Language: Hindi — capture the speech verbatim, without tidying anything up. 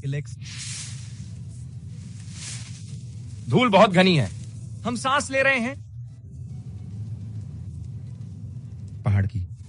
इलेक्स धूल बहुत घनी है, हम सांस ले रहे हैं। पहाड़ की